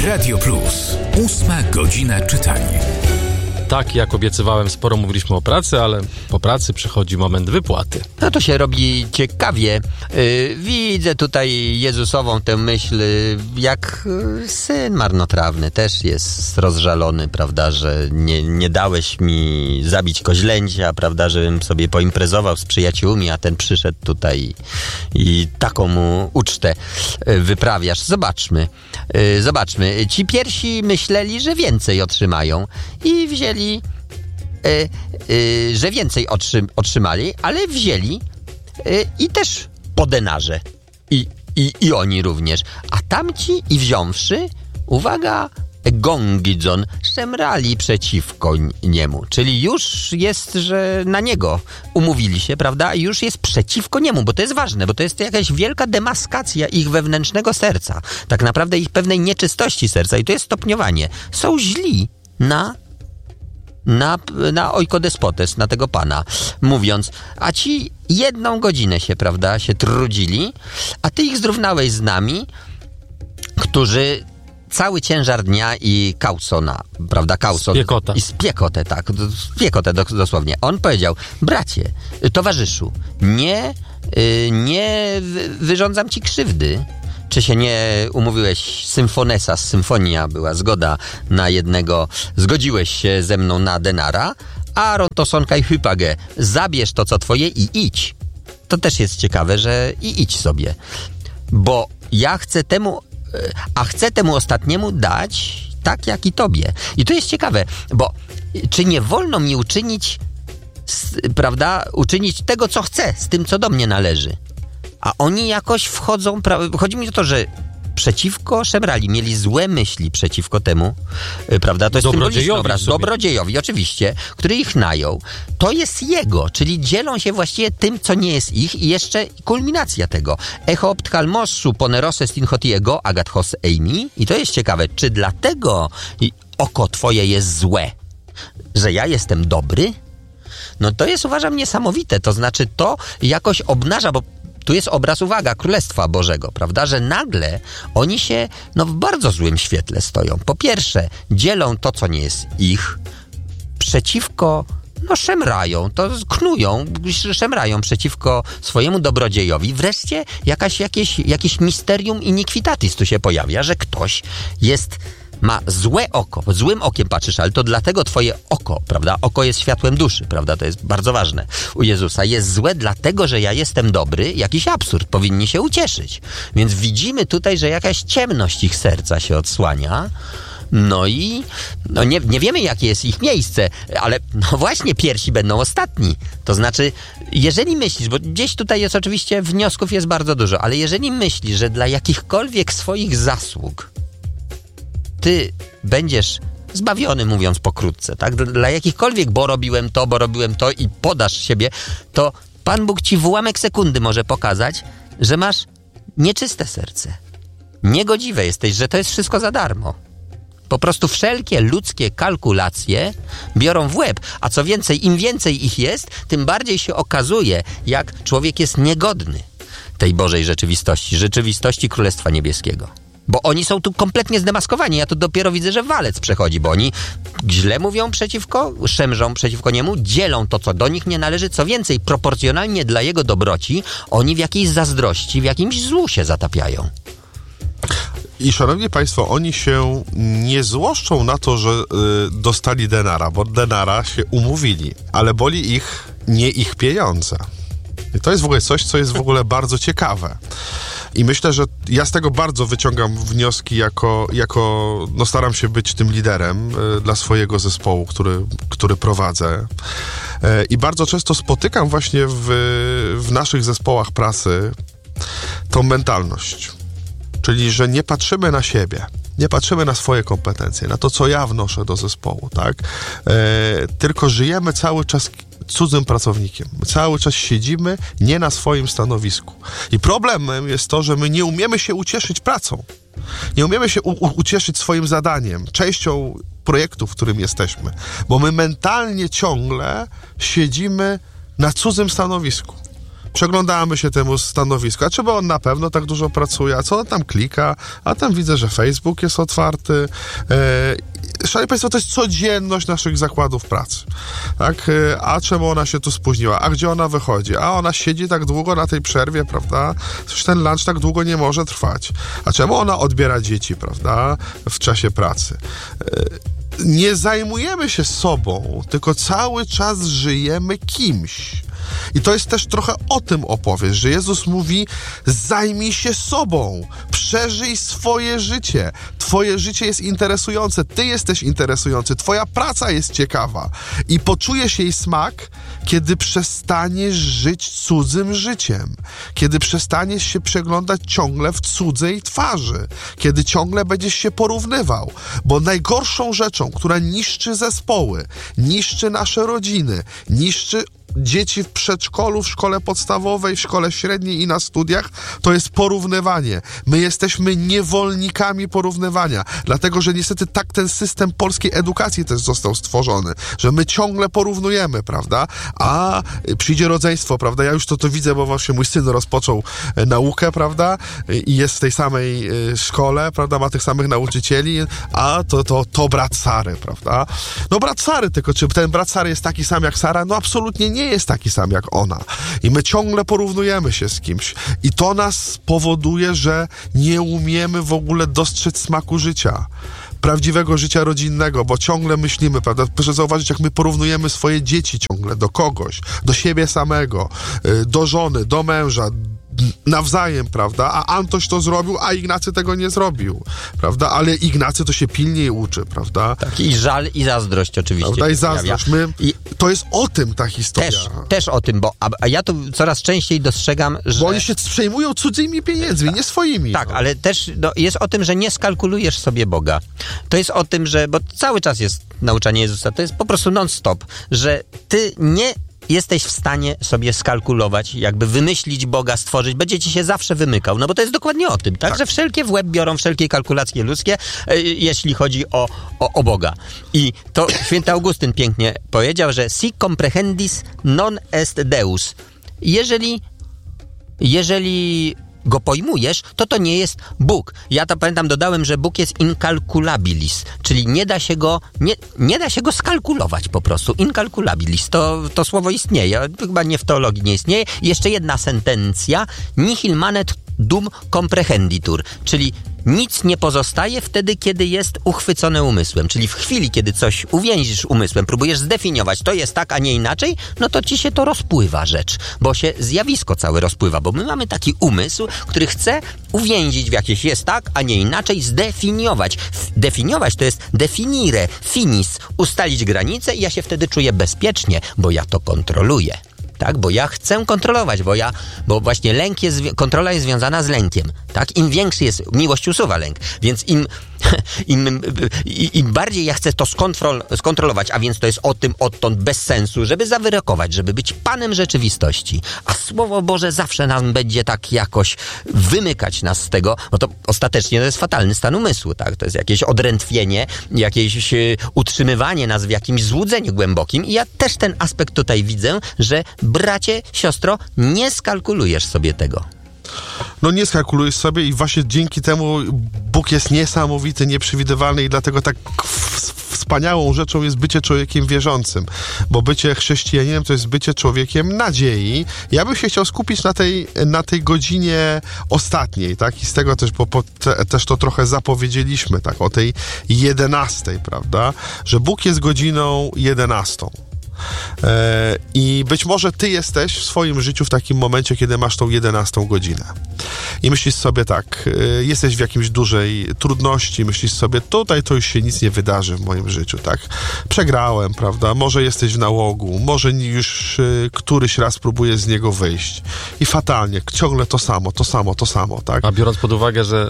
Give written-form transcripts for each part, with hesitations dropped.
Radio Plus. 8 godzina czytania. Tak, jak obiecywałem, sporo mówiliśmy o pracy, ale po pracy przychodzi moment wypłaty. No to się robi ciekawie. Widzę tutaj Jezusową tę myśl, jak syn marnotrawny też jest rozżalony, prawda, że nie dałeś mi zabić koźlęcia, prawda, żebym sobie poimprezował z przyjaciółmi, a ten przyszedł tutaj i taką mu ucztę wyprawiasz. Zobaczmy. Ci pierwsi myśleli, że więcej otrzymają i wzięli, że więcej otrzymali, ale wzięli i też po denarze. I oni również. A tamci i wziąwszy, uwaga, gongidzon, szemrali przeciwko niemu. Czyli już jest, że na niego umówili się, prawda? I już jest przeciwko niemu, bo to jest ważne, bo to jest jakaś wielka demaskacja ich wewnętrznego serca. Tak naprawdę ich pewnej nieczystości serca. I to jest stopniowanie. Są źli na ojkodespotes, na tego pana, mówiąc, a ci 1 godzinę się, prawda, się trudzili, a ty ich zrównałeś z nami, którzy cały ciężar dnia i kaucona, prawda, kaucon. Spiekota. I spiekotę, tak, spiekotę dosłownie. On powiedział, bracie, towarzyszu, nie wyrządzam ci krzywdy. Czy się nie umówiłeś symfonesa, symfonia była zgoda na jednego, zgodziłeś się ze mną na denara, a rotosonkaj hypage, zabierz to co twoje i idź. To też jest ciekawe, że i idź sobie. Bo ja chcę temu ostatniemu dać tak jak i tobie. I to jest ciekawe, bo czy nie wolno mi uczynić, prawda, uczynić tego co chcę z tym co do mnie należy. A oni jakoś wchodzą, chodzi mi o to, że przeciwko szemrali, mieli złe myśli przeciwko temu, prawda? To jest symboliczny obraz. Dobrodziejowi, oczywiście, który ich najął. To jest jego, czyli dzielą się właściwie tym, co nie jest ich i jeszcze kulminacja tego. Echo opthalmossu ponerose stinhotiego agathos eimi. I to jest ciekawe, czy dlatego oko twoje jest złe, że ja jestem dobry? No to jest, uważam, niesamowite. To znaczy to jakoś obnaża, bo tu jest obraz, uwaga, Królestwa Bożego, prawda, że nagle oni się, w bardzo złym świetle stoją. Po pierwsze, dzielą to, co nie jest ich, przeciwko, szemrają, to knują, szemrają przeciwko swojemu dobrodziejowi. Wreszcie jakieś misterium iniquitatis tu się pojawia, że ktoś ma złe oko, złym okiem patrzysz, ale to dlatego twoje oko, prawda, oko jest światłem duszy, prawda, to jest bardzo ważne u Jezusa, jest złe dlatego, że ja jestem dobry, jakiś absurd, powinni się ucieszyć. Więc widzimy tutaj, że jakaś ciemność ich serca się odsłania, i nie wiemy, jakie jest ich miejsce, ale właśnie pierwsi będą ostatni. To znaczy, jeżeli myślisz, bo gdzieś tutaj jest oczywiście, wniosków jest bardzo dużo, ale jeżeli myślisz, że dla jakichkolwiek swoich zasług ty będziesz zbawiony, mówiąc pokrótce, tak? Dla jakichkolwiek, bo robiłem to i podasz siebie, to Pan Bóg ci w ułamek sekundy może pokazać, że masz nieczyste serce. Niegodziwe jesteś, że to jest wszystko za darmo. Po prostu wszelkie ludzkie kalkulacje biorą w łeb, a co więcej, im więcej ich jest, tym bardziej się okazuje, jak człowiek jest niegodny tej Bożej rzeczywistości Królestwa Niebieskiego. Bo oni są tu kompletnie zdemaskowani. Ja tu dopiero widzę, że walec przechodzi, bo oni źle mówią szemrzą przeciwko niemu, dzielą to, co do nich nie należy. Co więcej, proporcjonalnie dla jego dobroci, oni w jakiejś zazdrości, w jakimś złu się zatapiają. I szanowni państwo, oni się nie złoszczą na to, że dostali denara, bo denara się umówili, ale boli ich nie ich pieniądze. I to jest w ogóle coś, co jest w ogóle bardzo ciekawe. I myślę, że ja z tego bardzo wyciągam wnioski staram się być tym liderem dla swojego zespołu, który prowadzę. I bardzo często spotykam właśnie w naszych zespołach pracy tą mentalność. Czyli, że nie patrzymy na siebie, nie patrzymy na swoje kompetencje, na to, co ja wnoszę do zespołu, tak? Tylko żyjemy cały czas cudzym pracownikiem. My cały czas siedzimy nie na swoim stanowisku. I problemem jest to, że my nie umiemy się ucieszyć pracą. Nie umiemy się ucieszyć swoim zadaniem, częścią projektu, w którym jesteśmy. Bo my mentalnie ciągle siedzimy na cudzym stanowisku. Przeglądamy się temu stanowisku. A czy on na pewno tak dużo pracuje? A co on tam klika? A tam widzę, że Facebook jest otwarty. Szanowni Państwo, to jest codzienność naszych zakładów pracy. Tak? A czemu ona się tu spóźniła? A gdzie ona wychodzi? A ona siedzi tak długo na tej przerwie, prawda? Przecież ten lunch tak długo nie może trwać. A czemu ona odbiera dzieci, prawda? W czasie pracy. Nie zajmujemy się sobą, tylko cały czas żyjemy kimś. I to jest też trochę o tym opowieść, że Jezus mówi: zajmij się sobą, przeżyj swoje życie. Twoje życie jest interesujące, ty jesteś interesujący, twoja praca jest ciekawa. I poczujesz jej smak, kiedy przestaniesz żyć cudzym życiem. Kiedy przestaniesz się przeglądać ciągle w cudzej twarzy. Kiedy ciągle będziesz się porównywał. Bo najgorszą rzeczą, która niszczy zespoły, niszczy nasze rodziny, niszczy dzieci w przedszkolu, w szkole podstawowej, w szkole średniej i na studiach, to jest porównywanie. My jesteśmy niewolnikami porównywania, dlatego że niestety tak ten system polskiej edukacji też został stworzony, że my ciągle porównujemy, prawda? A przyjdzie rodzeństwo, prawda? Ja już to widzę, bo właśnie mój syn rozpoczął naukę, prawda? I jest w tej samej szkole, prawda? Ma tych samych nauczycieli, a to brat Sary, prawda? No brat Sary, tylko czy ten brat Sary jest taki sam jak Sara? No absolutnie nie jest taki sam jak ona. I my ciągle porównujemy się z kimś. I to nas powoduje, że nie umiemy w ogóle dostrzec smaku życia. Prawdziwego życia rodzinnego, bo ciągle myślimy, prawda? Proszę zauważyć, jak my porównujemy swoje dzieci ciągle do kogoś, do siebie samego, do żony, do męża, nawzajem, prawda? A Antoś to zrobił, a Ignacy tego nie zrobił, prawda? Ale Ignacy to się pilniej uczy, prawda? Tak, i żal, i zazdrość oczywiście. Prawda? I zazdrość. To jest o tym ta historia. Też o tym, bo a ja to coraz częściej dostrzegam, że... Bo oni się przejmują cudzymi pieniędzmi, nie swoimi. Tak, ale też jest o tym, że nie skalkulujesz sobie Boga. To jest o tym, że... Bo cały czas jest nauczanie Jezusa. To jest po prostu non-stop, że ty nie jesteś w stanie sobie skalkulować, jakby wymyślić Boga, stworzyć, będzie ci się zawsze wymykał, no bo to jest dokładnie o tym, tak? Że wszelkie w łeb biorą wszelkie kalkulacje ludzkie, jeśli chodzi o Boga. I to święty Augustyn pięknie powiedział, że si comprehendis non est Deus. Jeżeli go pojmujesz, to nie jest Bóg. Ja to pamiętam, dodałem, że Bóg jest incalculabilis, czyli nie da się go skalkulować po prostu. Incalculabilis. To słowo istnieje. Chyba nie w teologii nie istnieje. I jeszcze jedna sentencja. Nihil manet dum comprehenditur, czyli nic nie pozostaje wtedy, kiedy jest uchwycone umysłem. Czyli w chwili, kiedy coś uwięzisz umysłem, próbujesz zdefiniować, to jest tak, a nie inaczej, no to ci się to rozpływa rzecz, bo się zjawisko całe rozpływa, bo my mamy taki umysł, który chce uwięzić w jakieś jest tak, a nie inaczej, zdefiniować. Definiować to jest definire, finis, ustalić granice i ja się wtedy czuję bezpiecznie, bo ja to kontroluję. Tak, bo ja chcę kontrolować, bo właśnie kontrola jest związana z lękiem, tak? Im większy jest, miłość usuwa lęk, więc im bardziej ja chcę to skontrolować, a więc to jest o tym odtąd bez sensu, żeby zawyrokować, żeby być panem rzeczywistości, a Słowo Boże zawsze nam będzie tak jakoś wymykać nas z tego, no to ostatecznie to jest fatalny stan umysłu, tak? To jest jakieś odrętwienie, jakieś utrzymywanie nas w jakimś złudzeniu głębokim i ja też ten aspekt tutaj widzę, że bracie, siostro, nie skalkulujesz sobie tego. No nie skalkulujesz sobie i właśnie dzięki temu Bóg jest niesamowity, nieprzewidywalny i dlatego tak wspaniałą rzeczą jest bycie człowiekiem wierzącym, bo bycie chrześcijaninem to jest bycie człowiekiem nadziei. Ja bym się chciał skupić na tej godzinie ostatniej, tak? I z tego też, bo też to trochę zapowiedzieliśmy, tak? O tej 11, prawda? Że Bóg jest godziną 11. I być może ty jesteś w swoim życiu w takim momencie, kiedy masz tą 11 godzinę. I myślisz sobie tak, jesteś w jakimś dużej trudności, myślisz sobie, tutaj to już się nic nie wydarzy w moim życiu, tak? Przegrałem, prawda? Może jesteś w nałogu, może już któryś raz próbujesz z niego wyjść. I fatalnie, ciągle to samo, tak? A biorąc pod uwagę, że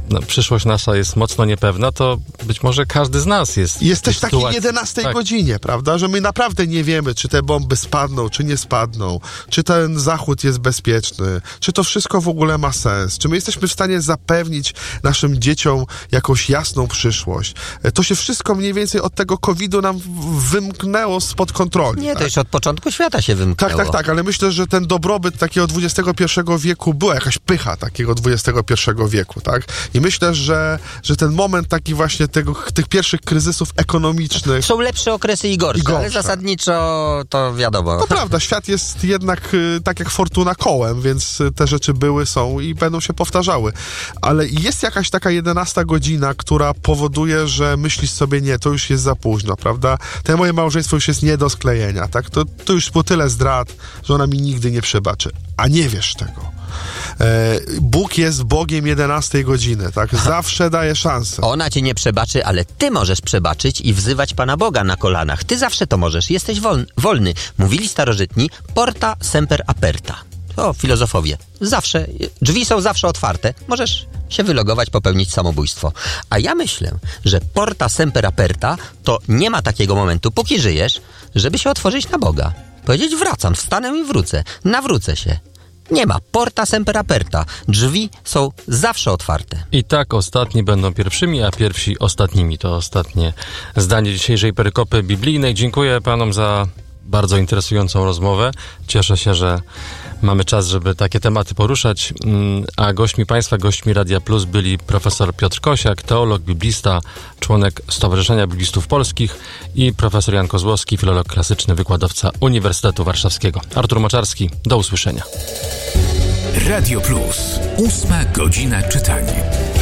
przyszłość nasza jest mocno niepewna, to być może każdy z nas jest Jest w tej też takiej sytuacji. 11 Tak. godzinie, prawda? Że my naprawdę nie wiemy, czy te bomby spadną, czy nie spadną, czy ten Zachód jest bezpieczny, czy to wszystko w ogóle ma sens, czy my jesteśmy w stanie zapewnić naszym dzieciom jakąś jasną przyszłość. To się wszystko mniej więcej od tego COVID-u nam wymknęło spod kontroli. Nie, to tak? już od początku świata się wymknęło. Tak, ale myślę, że ten dobrobyt takiego XXI wieku, była jakaś pycha takiego XXI wieku, tak? I myślę, że ten moment taki właśnie tych pierwszych kryzysów ekonomicznych... Są lepsze okresy i gorsze, ale zasadniczo to wiadomo. No prawda, świat jest jednak tak jak fortuna kołem, więc te rzeczy były, są i będą się powtarzały. Ale jest jakaś taka 11 godzina, która powoduje, że myślisz sobie, nie, to już jest za późno, prawda? To moje małżeństwo już jest nie do sklejenia, tak? To już było tyle zdrad, że ona mi nigdy nie przebaczy. A nie wiesz tego. Bóg jest Bogiem 11 godziny, tak? Zawsze daje szansę. Ona cię nie przebaczy, ale ty możesz przebaczyć i wzywać Pana Boga na kolanach. Ty zawsze to możesz, jesteś wolny. Mówili starożytni, porta semper aperta. O, filozofowie. Zawsze, drzwi są zawsze otwarte. Możesz się wylogować, popełnić samobójstwo. A ja myślę, że porta semper aperta to nie ma takiego momentu, póki żyjesz, żeby się otworzyć na Boga. Powiedzieć, wracam, wstanę i wrócę. Nawrócę się. Nie ma. Porta semper aperta. Drzwi są zawsze otwarte. I tak ostatni będą pierwszymi, a pierwsi ostatnimi. To ostatnie zdanie dzisiejszej perykopy biblijnej. Dziękuję panom za bardzo interesującą rozmowę. Cieszę się, że mamy czas, żeby takie tematy poruszać. A gośćmi Radia Plus byli profesor Piotr Kosiak, teolog, biblista, członek Stowarzyszenia Biblistów Polskich i profesor Jan Kozłowski, filolog klasyczny, wykładowca Uniwersytetu Warszawskiego. Artur Moczarski, do usłyszenia. Radio Plus. 8 godzina czytania.